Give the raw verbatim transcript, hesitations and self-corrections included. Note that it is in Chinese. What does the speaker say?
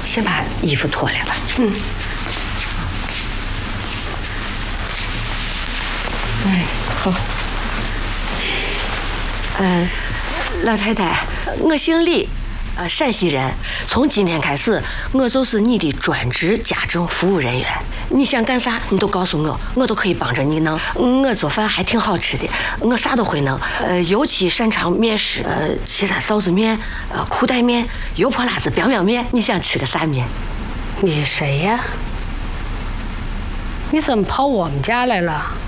先把衣服脱来了。嗯。哎，好。嗯，老太太，我姓李，呃，陕西人。从今天开始，我就是你的专职家政服务人员。你想干啥，你都告诉我，我都可以帮着你弄。我做饭还挺好吃的，我啥都会弄。呃，尤其擅长面食，呃，岐山臊子面，呃，裤带面，油泼辣子 biang biang 面。你想吃个啥面？ 你谁呀？你怎么跑我们家来了？